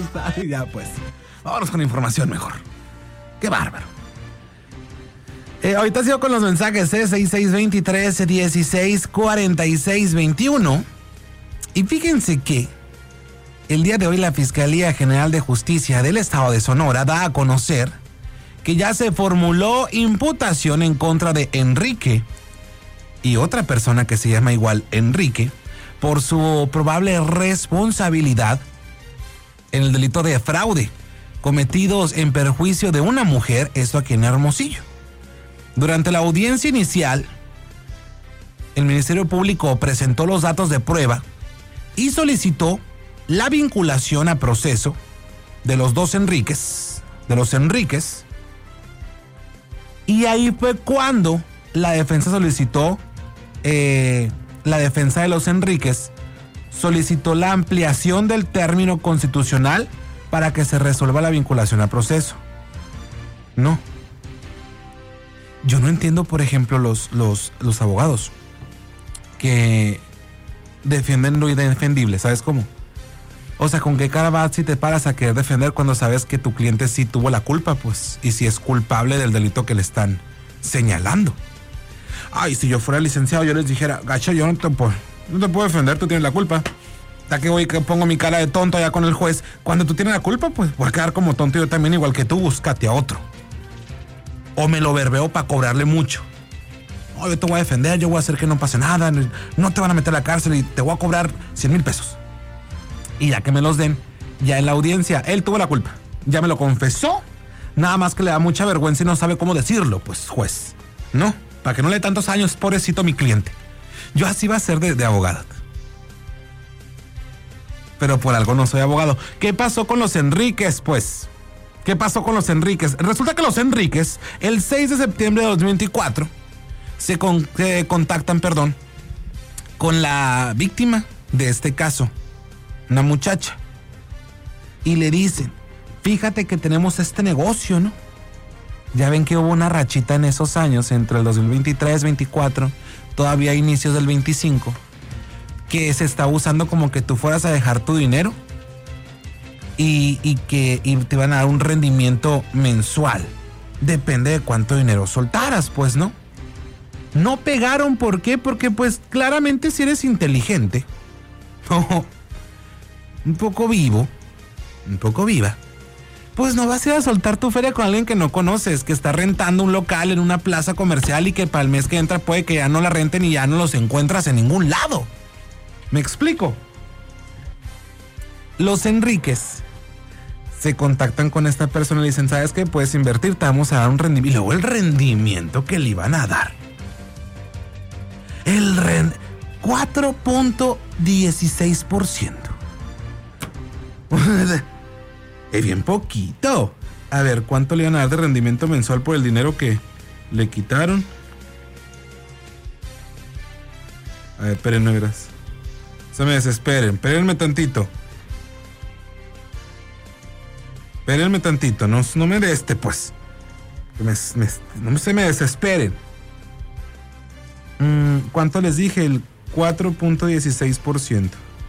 asustar y ya pues. Vámonos con información mejor. Qué bárbaro. Ahorita sigo con los mensajes, 6623-164621. Y fíjense que el día de hoy la Fiscalía General de Justicia del Estado de Sonora da a conocer que ya se formuló imputación en contra de Enrique y otra persona que se llama igual Enrique por su probable responsabilidad en el delito de fraude cometidos en perjuicio de una mujer, esto aquí en Hermosillo. Durante la audiencia inicial, el Ministerio Público presentó los datos de prueba y solicitó la vinculación a proceso de los dos Enríquez, y ahí fue cuando la defensa solicitó, la defensa de los Enríquez solicitó la ampliación del término constitucional para que se resuelva la vinculación a proceso. No. Yo no entiendo, por ejemplo, los abogados que defienden lo indefendible, ¿sabes cómo? O sea, ¿con qué cara vas si te paras a querer defender cuando sabes que tu cliente sí tuvo la culpa, pues? Y si es culpable del delito que le están señalando. Ay, si yo fuera licenciado, yo les dijera, gacho, yo no te puedo defender, tú tienes la culpa. ¿Hasta que voy que pongo mi cara de tonto allá con el juez? Cuando tú tienes la culpa, pues voy a quedar como tonto yo también, igual que tú, búscate a otro. O me lo verbeo para cobrarle mucho. No, yo te voy a defender, yo voy a hacer que no pase nada, no te van a meter a la cárcel y te voy a cobrar 100,000 pesos. Y ya que me los den, ya en la audiencia, él tuvo la culpa. Ya me lo confesó, nada más que le da mucha vergüenza y no sabe cómo decirlo, pues juez. No, para que no le dé tantos años, pobrecito mi cliente. Yo así iba a ser de abogado. Pero por algo no soy abogado. ¿Qué pasó con los Enríquez, pues? ¿Qué pasó con los Enríquez? Resulta que los Enríquez, el 6 de septiembre de 2024, se contactan, con la víctima de este caso, una muchacha, y le dicen, fíjate que tenemos este negocio, ¿no? Ya ven que hubo una rachita en esos años, entre el 2023, 24, todavía inicios del 25, que se está usando como que tú fueras a dejar tu dinero y te van a dar un rendimiento mensual. Depende de cuánto dinero soltaras, pues, ¿no? No pegaron, ¿por qué? Porque pues claramente si eres inteligente, un poco viva, pues no vas a ir a soltar tu feria con alguien que no conoces, que está rentando un local en una plaza comercial y que para el mes que entra puede que ya no la renten y ya no los encuentras en ningún lado. ¿Me explico? Los Enríquez se contactan con esta persona y le dicen, ¿sabes qué? Puedes invertir, te vamos a dar un rendimiento. Y luego el rendimiento que le iban a dar. 4.16%. Es bien poquito. A ver, ¿cuánto le iban a dar de rendimiento mensual por el dinero que le quitaron? A ver, espérenme, verás. Se me desesperen, espérenme tantito. No me de pues. No se me desesperen. ¿Cuánto les dije? El 4.16%.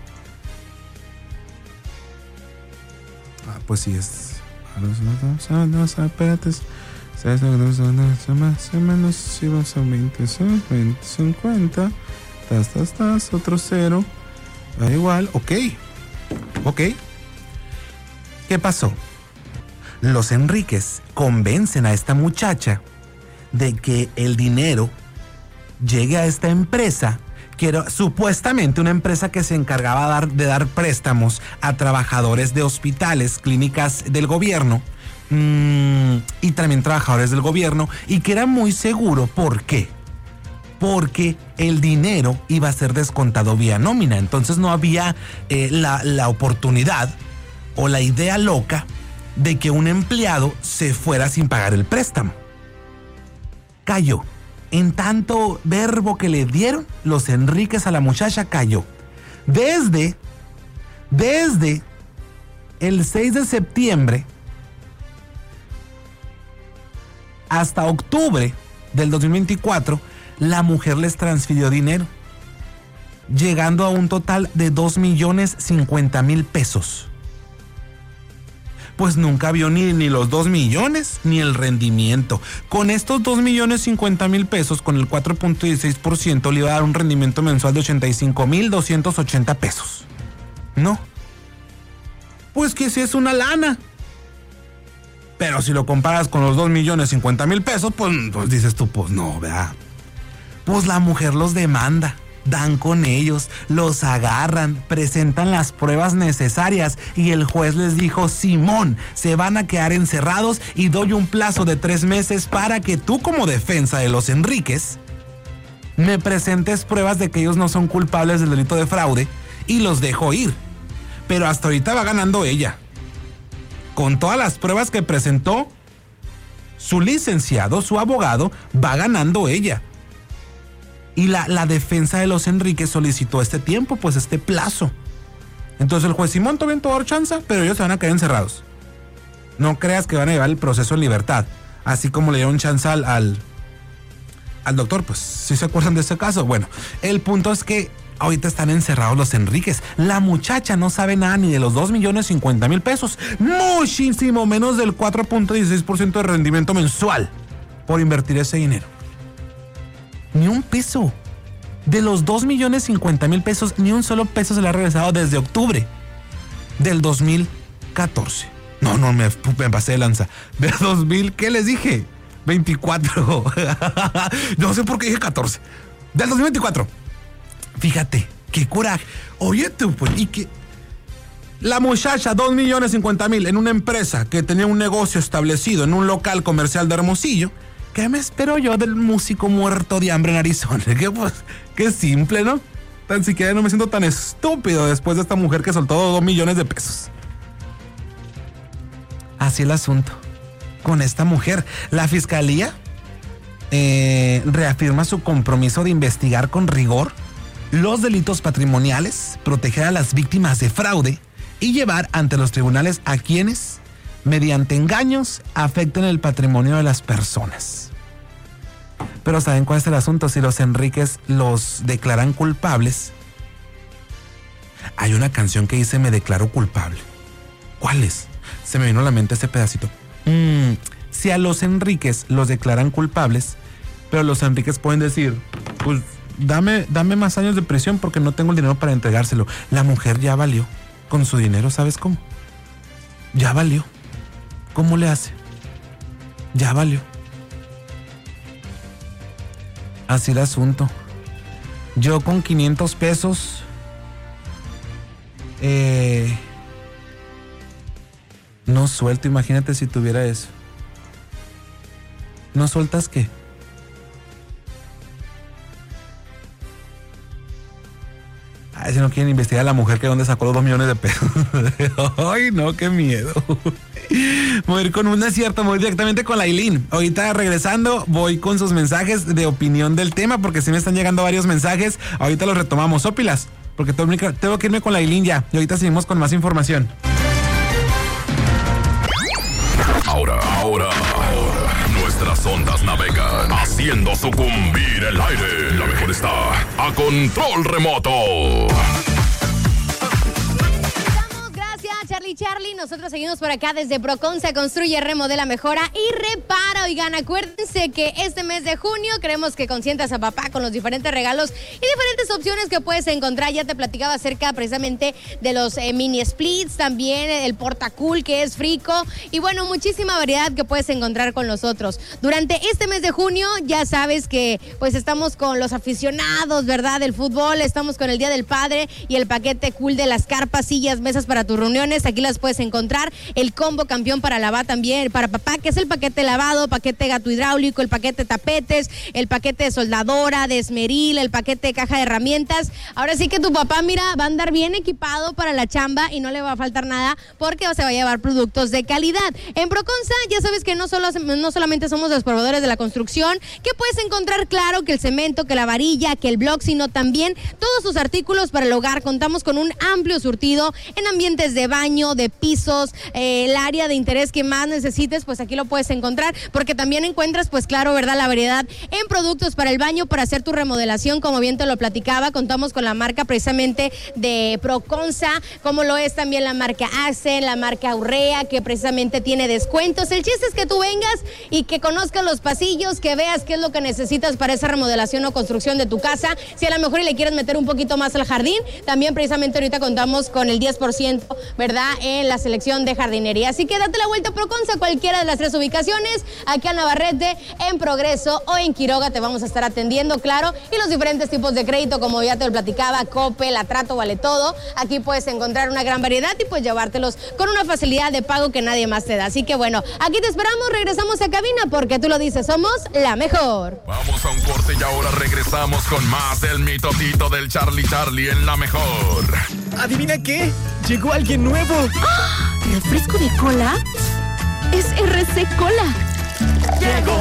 Pues sí es. No, espérate. Menos 20, 50. Otro cero. Da igual. Ok. ¿Qué pasó? Los Enríquez convencen a esta muchacha de que el dinero llegue a esta empresa, que era supuestamente una empresa que se encargaba de dar préstamos a trabajadores de hospitales, clínicas del gobierno, y también trabajadores del gobierno, y que era muy seguro. ¿Por qué? Porque el dinero iba a ser descontado vía nómina, entonces no había la oportunidad o la idea loca de que un empleado se fuera sin pagar el préstamo. Cayó. En tanto verbo que le dieron los Enríquez a la muchacha, cayó. Desde el 6 de septiembre hasta octubre del 2024, la mujer les transfirió dinero, llegando a un total de 2,050,000 pesos. pues nunca vio ni los 2 millones ni el rendimiento. Con estos 2,050,000 pesos, con el 4.16%, le iba a dar un rendimiento mensual de 85,280 pesos. No. Pues que sí es una lana. Pero si lo comparas con los 2,050,000 pesos, pues dices tú, pues no, ¿verdad? Pues la mujer los demanda. Dan con ellos, los agarran, presentan las pruebas necesarias y el juez les dijo: Simón, se van a quedar encerrados y doy un plazo de 3 meses para que tú, como defensa de los Enríquez, me presentes pruebas de que ellos no son culpables del delito de fraude y los dejo ir. Pero hasta ahorita va ganando ella. Con todas las pruebas que presentó, su licenciado, su abogado, va ganando ella. Y la defensa de los Enríquez solicitó este tiempo, pues este plazo. Entonces el juez: Simón, todavía te va a dar chance, pero ellos se van a quedar encerrados. No creas que van a llevar el proceso en libertad. Así como le dieron chance al doctor, pues si se acuerdan de ese caso. Bueno, el punto es que ahorita están encerrados los Enríquez. La muchacha no sabe nada ni de los 2,050,000 pesos, muchísimo menos del 4.16% de rendimiento mensual por invertir ese dinero. Ni un peso. De los 2,050,000 pesos, ni un solo peso se le ha regresado desde octubre del 2014. No, me pasé de lanza. De 2000, ¿qué les dije? 24. No sé por qué dije 14. Del 2024. Fíjate, qué coraje. Oye tú, pues, y que la muchacha, 2,050,000 en una empresa que tenía un negocio establecido en un local comercial de Hermosillo. ¿Qué me espero yo del músico muerto de hambre en Arizona? Que pues, qué simple, ¿no? Tan siquiera no me siento tan estúpido después de esta mujer que soltó 2 millones de pesos. Así el asunto con esta mujer. La fiscalía reafirma su compromiso de investigar con rigor los delitos patrimoniales, proteger a las víctimas de fraude y llevar ante los tribunales a quienes, mediante engaños, afecten el patrimonio de las personas. Pero ¿saben cuál es el asunto? Si los Enríquez los declaran culpables, hay una canción que dice: me declaro culpable. ¿Cuál es? Se me vino a la mente ese pedacito. Si a los Enríquez los declaran culpables, pero los Enríquez pueden decir: pues dame más años de prisión porque no tengo el dinero para entregárselo. La mujer ya valió con su dinero, ¿sabes cómo? Ya valió. ¿Cómo le hace? Ya valió. Así el asunto. Yo con 500 pesos no suelto. Imagínate si tuviera eso. ¿No sueltas qué? Si no quieren investigar a la mujer que dónde sacó los 2 millones de pesos. Ay, no, qué miedo. Voy a ir con un acierto, voy directamente con la Ailín. Ahorita regresando, voy con sus mensajes de opinión del tema, porque sí me están llegando varios mensajes. Ahorita los retomamos. Ópilas, porque tengo que irme con la Ailín ya. Y ahorita seguimos con más información. Ahora, nuestras ondas navegan haciendo sucumbir el aire. La mejor está a control remoto. Charlie, nosotros seguimos por acá desde Procon. Se construye, remodela, mejora y repara. Oigan, acuérdense que este mes de junio queremos que consientas a papá con los diferentes regalos y diferentes opciones que puedes encontrar. Ya te platicaba acerca precisamente de los mini splits, también el portacool que es frico y bueno, muchísima variedad que puedes encontrar con nosotros. Durante este mes de junio ya sabes que pues estamos con los aficionados, ¿verdad? Del fútbol, estamos con el Día del Padre y el paquete cool de las carpas, sillas, mesas para tus reuniones. Aquí las puedes encontrar. El combo campeón para lavar también, para papá, que es el paquete lavado, paquete gato hidráulico, el paquete tapetes, el paquete de soldadora, de esmeril, el paquete de caja de herramientas. Ahora sí que tu papá, mira, va a andar bien equipado para la chamba y no le va a faltar nada porque se va a llevar productos de calidad. En Proconsa ya sabes que no solamente somos los proveedores de la construcción, que puedes encontrar, claro, que el cemento, que la varilla, que el block, sino también todos sus artículos para el hogar. Contamos con un amplio surtido en ambientes de baño, terreno, de pisos, el área de interés que más necesites, pues aquí lo puedes encontrar, porque también encuentras, pues claro, ¿verdad?, la variedad en productos para el baño, para hacer tu remodelación, como bien te lo platicaba. Contamos con la marca precisamente de Proconsa, como lo es también la marca Accent, la marca Urrea, que precisamente tiene descuentos. El chiste es que tú vengas y que conozcas los pasillos, que veas qué es lo que necesitas para esa remodelación o construcción de tu casa. Si a lo mejor le quieres meter un poquito más al jardín, también precisamente ahorita contamos con el 10%, ¿verdad?, en la selección de jardinería. Así que date la vuelta a Proconsa, cualquiera de las 3 ubicaciones, aquí a Navarrete, en Progreso o en Quiroga, te vamos a estar atendiendo, claro, y los diferentes tipos de crédito, como ya te lo platicaba, Coppel, Atrato, Vale Todo. Aquí puedes encontrar una gran variedad y pues llevártelos con una facilidad de pago que nadie más te da. Así que bueno, aquí te esperamos, regresamos a cabina porque tú lo dices, somos la mejor. Vamos a un corte y ahora regresamos con más del mitotito del Charlie en la mejor. ¿Adivina qué? Llegó alguien nuevo. ¡Ah! ¿Refresco de cola? Es RC Cola. Llegó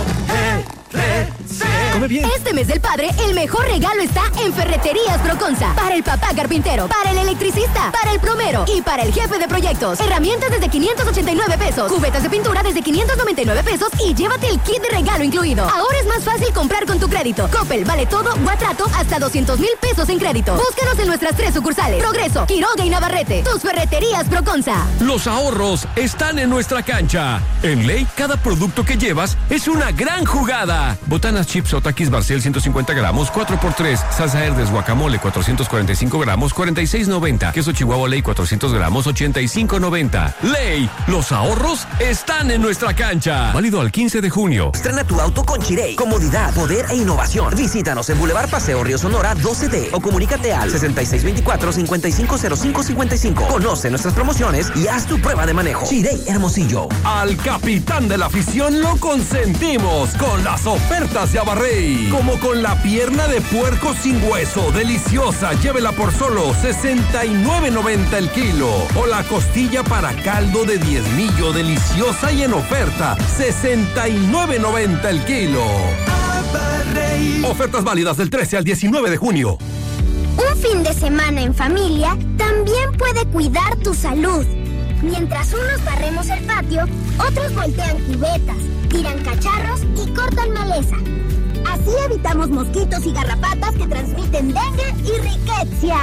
RC. Come bien. Este mes del padre, el mejor regalo está en Ferreterías Proconsa. Para el papá carpintero, para el electricista, para el plomero y para el jefe de proyectos. Herramientas desde 589 pesos. Cubetas de pintura desde 599 pesos y llévate el kit de regalo incluido. Ahora es más fácil comprar con tu crédito. Coppel, Vale Todo o Atrato hasta 200,000 pesos en crédito. Búscanos en nuestras 3 sucursales: Progreso, Quiroga y Navarrete. Tus Ferreterías Proconsa. Los ahorros están en nuestra cancha. En Ley, cada producto que llevas es una gran jugada. Botanas chips o Takis Barcel 150 gramos, 4x3. Salsa Herdes guacamole 445 gramos, 46.90. Queso Chihuahua Ley 400 gramos, 85.90. Ley, los ahorros están en nuestra cancha. Válido al 15 de junio. Estrena tu auto con Chirey. Comodidad, poder e innovación. Visítanos en Boulevard Paseo Río Sonora 12D o comunícate al 6624-550555. Conoce nuestras promociones y haz tu prueba de manejo. Chirey Hermosillo. Al capitán de la afición lo consentimos con las ofertas de Abarrey. Como con la pierna de puerco sin hueso, deliciosa, llévela por solo $69.90 el kilo. O la costilla para caldo de diezmillo, deliciosa y en oferta, $69.90 el kilo. Abarrey. Ofertas válidas del 13 al 19 de junio. Un fin de semana en familia también puede cuidar tu salud. Mientras unos barremos el patio, otros voltean cubetas, tiran cacharros y cortan maleza. Así evitamos mosquitos y garrapatas que transmiten dengue y riqueza.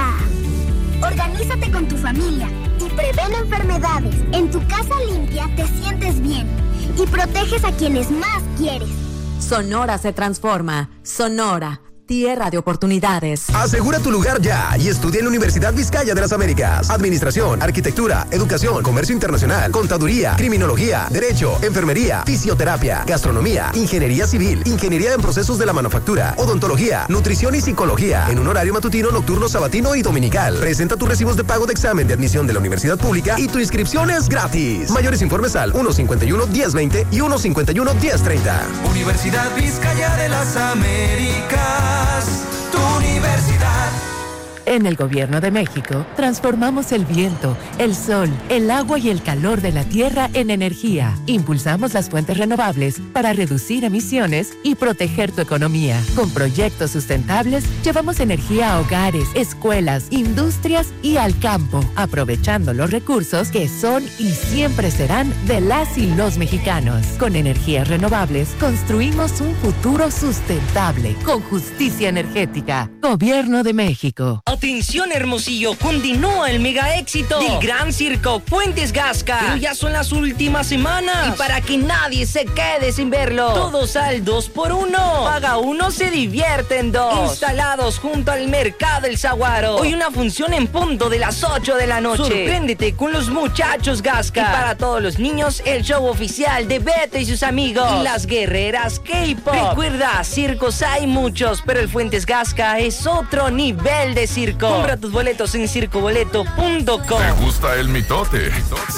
Organízate con tu familia y prevén enfermedades. En tu casa limpia te sientes bien y proteges a quienes más quieres. Sonora se transforma. Sonora, tierra de oportunidades. Asegura tu lugar ya y estudia en la Universidad Vizcaya de las Américas. Administración, arquitectura, educación, comercio internacional, contaduría, criminología, derecho, enfermería, fisioterapia, gastronomía, ingeniería civil, ingeniería en procesos de la manufactura, odontología, nutrición y psicología, en un horario matutino, nocturno, sabatino y dominical. Presenta tus recibos de pago de examen de admisión de la universidad pública y tu inscripción es gratis. Mayores informes al 151-1020 y 151-1030. Universidad Vizcaya de las Américas. Tu universidad. En el Gobierno de México, transformamos el viento, el sol, el agua y el calor de la tierra en energía. Impulsamos las fuentes renovables para reducir emisiones y proteger tu economía. Con proyectos sustentables, llevamos energía a hogares, escuelas, industrias y al campo, aprovechando los recursos que son y siempre serán de las y los mexicanos. Con energías renovables, construimos un futuro sustentable, con justicia energética. Gobierno de México. Atención Hermosillo, continúa el mega éxito del Gran Circo Fuentes Gasca. Pero ya son las últimas semanas. Y para que nadie se quede sin verlo, todos al 2x1. Paga 1, se divierten 2. Instalados junto al Mercado El Saguaro. Hoy una función en punto de las 8 de la noche. Sorpréndete con los muchachos Gasca. Y para todos los niños, el show oficial de Beto y sus amigos. Y las guerreras K-pop. Recuerda, circos hay muchos, pero el Fuentes Gasca es otro nivel de circo. Compra tus boletos en circoboleto.com. ¿Te gusta el mitote?